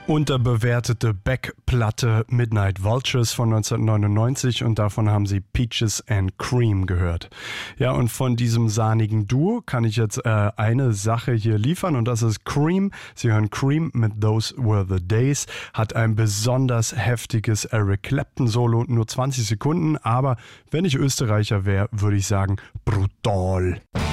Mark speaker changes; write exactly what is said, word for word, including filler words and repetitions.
Speaker 1: Unterbewertete Beck-Platte Midnight Vultures von neunzehnhundertneunundneunzig und davon haben sie Peaches and Cream gehört. Ja, und von diesem sahnigen Duo kann ich jetzt äh, eine Sache hier liefern und das ist Cream. Sie hören Cream mit Those Were the Days, hat ein besonders heftiges Eric Clapton Solo, nur zwanzig Sekunden, aber wenn ich Österreicher wäre, würde ich sagen brutal.